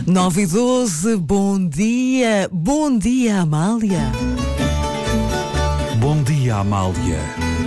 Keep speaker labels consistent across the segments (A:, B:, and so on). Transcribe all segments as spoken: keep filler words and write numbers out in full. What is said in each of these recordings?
A: nove e doze, bom dia. Bom dia, Amália.
B: Bom dia, Amália.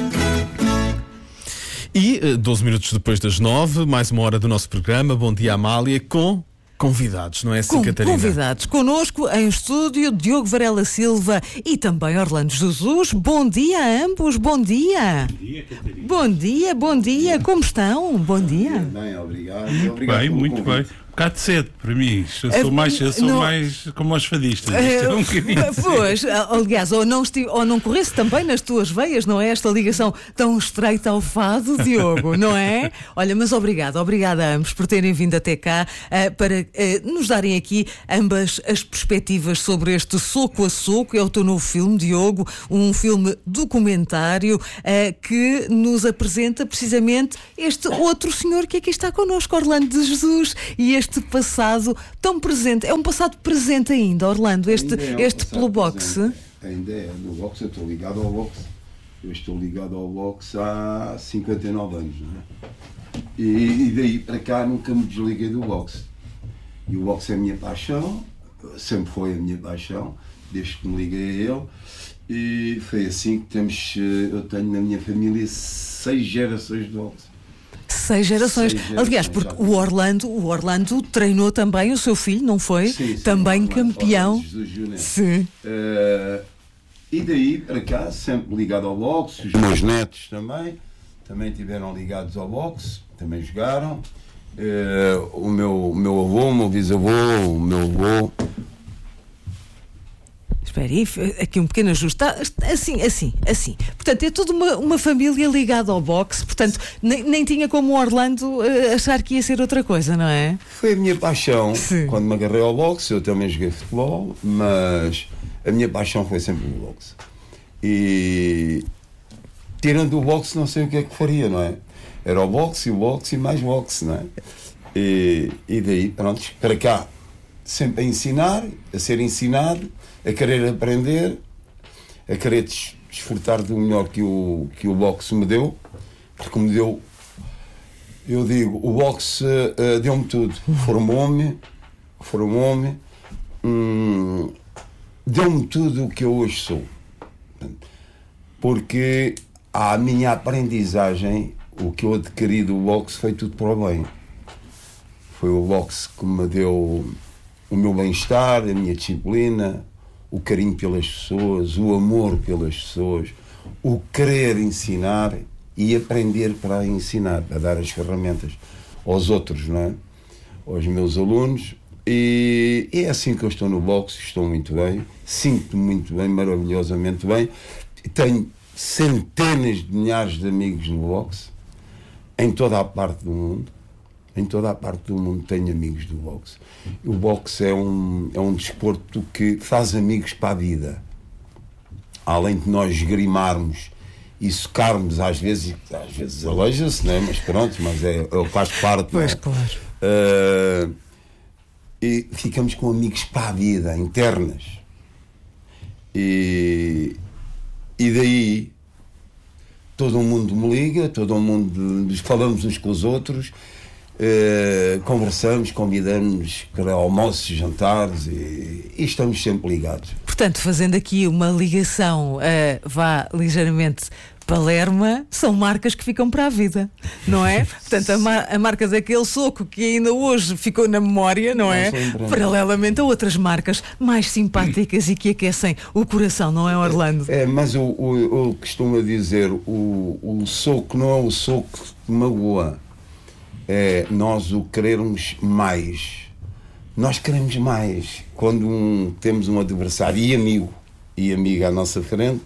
B: E doze minutos depois das nove, mais uma hora do nosso programa. Bom dia, Amália, com convidados, não é assim,
A: Com
B: Catarina?
A: Convidados. Connosco em estúdio, Diogo Varela Silva e também Orlando Jesus. Bom dia a ambos, bom dia.
C: Bom dia, Catarina.
A: Bom dia, bom dia. Como estão? Bom dia.
D: Bem, obrigado. obrigado
C: Bem, muito
D: convite.
C: bem. Um bocado cedo para mim. Eu sou
A: É,
C: mais, eu sou
A: não-
C: mais como os fadistas. Isto é um bocadinho cedo.
A: Pois, aliás, ou não, estive, ou não corresse também nas tuas veias, não é? Esta ligação tão estreita ao fado, Diogo, não é? Olha, mas obrigado, obrigada a ambos por terem vindo até cá uh, para uh, nos darem aqui ambas as perspectivas sobre este Soco a Soco, é o teu novo filme, Diogo, um filme documentário uh, que nos apresenta precisamente este outro senhor que aqui está connosco, Orlando de Jesus, e este passado tão presente. É um passado presente ainda, Orlando, este,
D: Ainda é um
A: este
D: passado
A: pelo boxe.
D: presente. Ainda é, no boxe eu estou ligado ao boxe. Eu estou ligado ao boxe há cinquenta e nove anos, não é? E, e daí para cá nunca me desliguei do boxe. E o boxe é a minha paixão, sempre foi a minha paixão, desde que me liguei a ele. E foi assim que temos, eu tenho na minha família seis gerações de boxe.
A: Seis gerações.
D: Seis gerações,
A: Aliás, porque
D: exatamente.
A: o Orlando, o Orlando treinou também o seu filho, não foi?
D: Sim, sim,
A: também
D: Orlando,
A: campeão.
D: Orlando Jesus Júnior.
A: Sim.
D: Uh, e daí para cá, sempre ligado ao boxe. Os meus netos também, também estiveram ligados ao boxe, também jogaram. Uh, o meu, o meu avô, o meu bisavô, o meu avô.
A: Espera aí, aqui um pequeno ajuste. Está- Assim, assim, assim. Portanto, é toda uma, uma família ligada ao boxe. Portanto, nem, nem tinha como o Orlando eh, achar que ia ser outra coisa, não é?
D: Foi a minha paixão.
A: Sim.
D: Quando me agarrei ao boxe, eu também joguei futebol, mas a minha paixão foi sempre o boxe. E tirando o boxe, não sei o que é que faria, não é? Era o boxe, o boxe e mais boxe, não é? E, e daí, pronto, para cá, sempre a ensinar, a ser ensinado, a querer aprender, a querer des- desfrutar do melhor que o, que o boxe me deu, porque me deu, eu digo, o boxe uh, deu-me tudo, formou-me, formou-me, hum, deu-me tudo o que eu hoje sou, porque a minha aprendizagem, o que eu adquiri do boxe foi tudo para o bem. Foi o boxe que me deu o meu bem-estar, a minha disciplina, o carinho pelas pessoas, o amor pelas pessoas, o querer ensinar e aprender para ensinar, para dar as ferramentas aos outros, não é? Aos meus alunos. E é assim que eu estou no boxe, estou muito bem, sinto-me muito bem, maravilhosamente bem. Tenho centenas de milhares de amigos no boxe, em toda a parte do mundo. Em toda a parte do mundo tenho amigos do boxe. O boxe é um, é um desporto que faz amigos para a vida. Além de nós esgrimarmos e socarmos às vezes, às vezes aleija-se, não é? Mas pronto, mas é, é, faz parte.
A: Pois,
D: não é?
A: claro.
D: Uh, e ficamos com amigos para a vida, internas. E, e daí todo o mundo me liga, todo o mundo falamos uns com os outros. Uh, conversamos, convidamos para almoços, jantares e, e estamos sempre ligados.
A: Portanto, fazendo aqui uma ligação, eh, vá ligeiramente Palerma, são marcas que ficam para a vida, não é? Portanto, a, ma- a marca daquele soco que ainda hoje ficou na memória, não é?
D: Nós lembramos.
A: Paralelamente a outras marcas mais simpáticas e que aquecem o coração, não é, Orlando?
D: É, mas o, o, o costumo dizer, o, o soco não é o soco que magoa, é nós o querermos mais. Nós queremos mais. Quando um, temos um adversário e amigo, e amiga à nossa frente,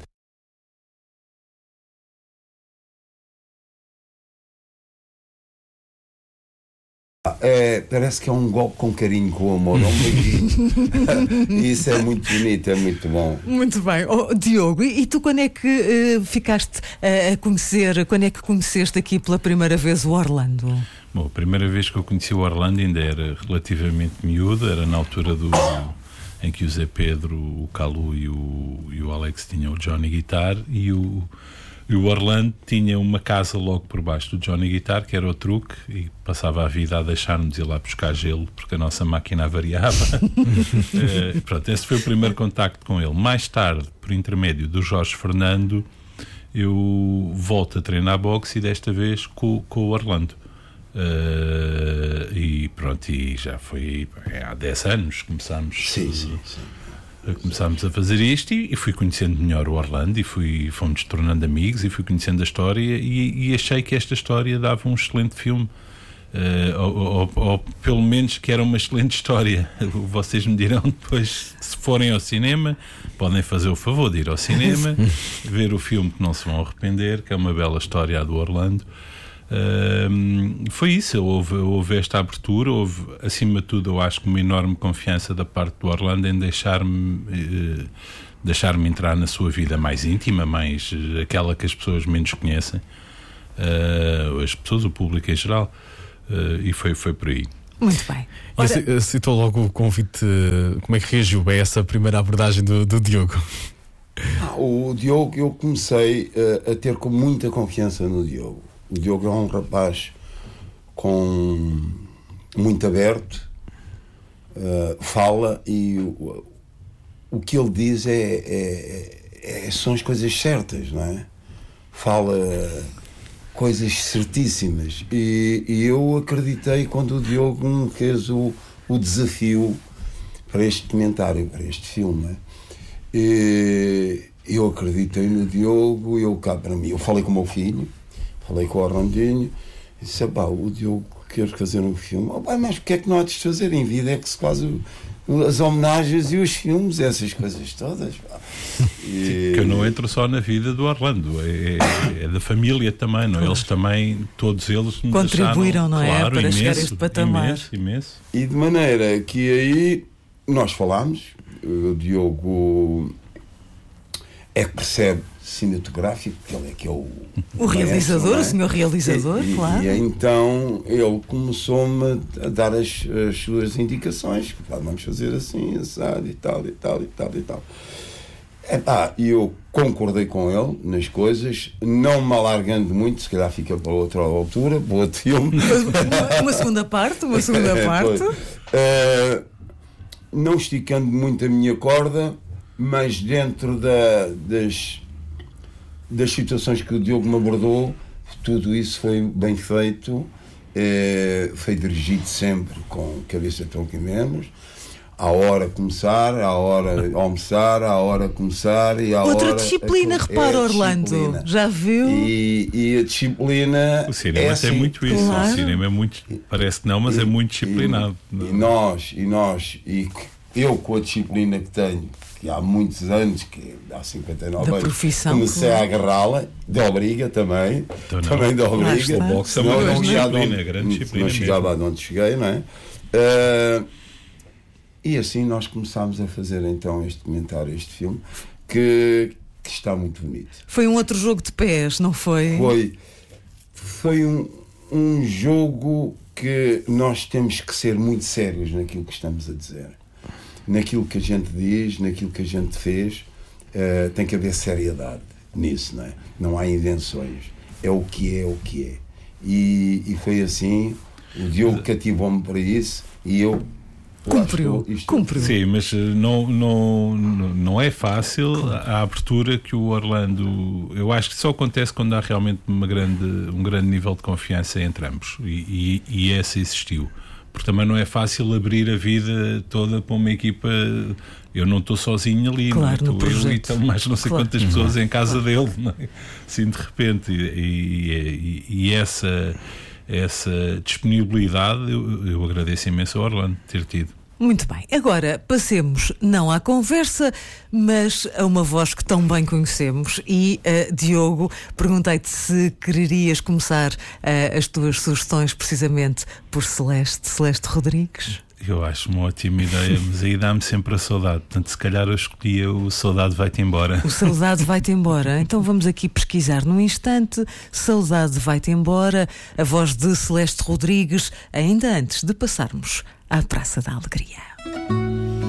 D: é, parece que é um golpe com carinho, com amor, é um beijinho. Isso é muito bonito, é muito bom.
A: Muito bem. Oh, Diogo, e, e tu quando é que eh, ficaste eh, a conhecer, quando é que conheceste aqui pela primeira vez o Orlando?
C: Bom, a primeira vez que eu conheci o Orlando ainda era relativamente miúdo, era na altura do, em que o Zé Pedro, o Calu e o, e o Alex tinham o Johnny Guitar e o, E o Orlando tinha uma casa logo por baixo do Johnny Guitar, que era o truque, e passava a vida a deixar-nos ir lá buscar gelo, porque a nossa máquina avariava. uh, pronto, esse foi o primeiro contacto com ele. Mais tarde, por intermédio do Jorge Fernando, eu volto a treinar boxe e desta vez com, com o Orlando. Uh, e pronto, e já foi há dez anos começámos,
D: Sim, sim, sim.
C: começámos a fazer isto e, e fui conhecendo melhor o Orlando e fui, fomos tornando amigos e fui conhecendo a história e, e achei que esta história dava um excelente filme. Uh, ou, ou, ou pelo menos que era uma excelente história. Vocês me dirão depois, se forem ao cinema, podem fazer o favor de ir ao cinema, ver o filme, que não se vão arrepender, que é uma bela história a do Orlando. Uh, foi isso, houve, houve esta abertura, houve, acima de tudo, eu acho que uma enorme confiança da parte do Orlando em deixar-me uh, deixar-me entrar na sua vida mais íntima, mais uh, aquela que as pessoas menos conhecem, uh, as pessoas, o público em geral. Uh, e foi, foi por aí.
A: Muito bem. Ora...
B: E citou logo o convite. Como é que reagiu a essa primeira abordagem do, do Diogo?
D: Ah, o Diogo, eu comecei uh, a ter com muita confiança no Diogo. O Diogo é um rapaz com muito aberto, uh, fala e o, o que ele diz é, é, é, são as coisas certas, não é? Fala coisas certíssimas e, e eu acreditei quando o Diogo me fez o, o desafio para este comentário, para este filme. E eu acreditei no Diogo, eu cá para mim, eu falei com o meu filho, falei com o Orlandinho, e disse: pá, o Diogo quer fazer um filme. Oh, pá, mas o que é que não há de fazer em vida? É que se faz o, as homenagens e os filmes, essas coisas todas. Pá. E...
C: que eu não entro só na vida do Orlando, é, é, é da família também, não? Eles também, todos eles nos
A: contribuíram,
C: deixaram,
A: não é?
C: Claro,
A: para
C: imenso,
A: chegar a este patamar.
C: Imenso, imenso.
D: E de maneira que aí nós falámos, o Diogo é que percebe cinematográfico, que ele é que é o,
A: o realizador,
D: é?
A: o senhor realizador,
D: e,
A: claro.
D: E, e então ele começou-me a dar as, as suas indicações, que vamos fazer assim, assado e tal, e tal, e tal, e tal. Epá, e eu concordei com ele nas coisas, não me alargando muito, se calhar fica para outra altura, para outro filme.
A: Uma, uma segunda parte, uma segunda parte.
D: uh, não esticando muito a minha corda, mas dentro da, das, das situações que o Diogo me abordou, tudo isso foi bem feito, eh, foi dirigido sempre com cabeça tão que menos. À hora começar, à hora almoçar, à hora começar e à
A: outra
D: hora...
A: disciplina, repara,
D: é
A: Orlando,
D: disciplina.
A: já viu?
D: E, e a disciplina...
C: O cinema
D: é
C: tem
D: assim,
C: muito isso,
A: claro.
C: O cinema é muito, parece que não, mas
D: e,
C: é muito disciplinado.
D: E, e nós, e nós, e eu com a disciplina que tenho, que há muitos anos, que há cinquenta e nove
A: da
D: anos,
A: profissão,
D: comecei
A: claro.
D: a agarrá-la, de obriga também,
C: Então,
D: também de obriga.
A: O
C: boxe é
D: Senão
C: uma
D: eu não
C: grande
D: chegava
C: disciplina,
D: onde-
C: grande disciplina
D: não chegava
C: mesmo.
D: a onde cheguei, não é? Uh, e assim nós começámos a fazer então este comentário, este filme, que, que está muito bonito.
A: Foi um outro jogo de pés, não foi?
D: Foi, foi um, um jogo que nós temos que ser muito sérios naquilo que estamos a dizer. Naquilo que a gente diz, naquilo que a gente fez, uh, tem que haver seriedade nisso, não é? Não há invenções. É o que é, o que é. E, e foi assim, o Diogo cativou-me para isso e eu...
A: Cumpriu,
D: isto,
A: cumpriu.
C: Sim, mas não, não, não é fácil a abertura que o Orlando... Eu acho que só acontece quando há realmente uma grande, um grande nível de confiança entre ambos. E, e, e essa existiu. Porque também não é fácil abrir a vida toda para uma equipa... Eu não estou sozinho ali,
A: Claro,
C: não
A: no
C: é? Estou eu e
A: projeto.
C: estão mais não sei
A: Claro.
C: quantas pessoas em casa dele, não é? Assim de repente. E, e, e essa... essa disponibilidade eu, eu agradeço imenso ao Orlando ter tido.
A: Muito bem, agora passemos não à conversa, mas a uma voz que tão bem conhecemos. E uh, Diogo, perguntei-te se quererias começar uh, as tuas sugestões precisamente por Celeste, Celeste Rodrigues.
C: Eu acho uma ótima ideia, mas aí dá-me sempre a saudade. Portanto, se calhar eu escolhia o Saudade Vai-te Embora.
A: O Saudade Vai-te Embora. Então vamos aqui pesquisar num instante. Saudade Vai-te Embora, a voz de Celeste Rodrigues, ainda antes de passarmos à Praça da Alegria.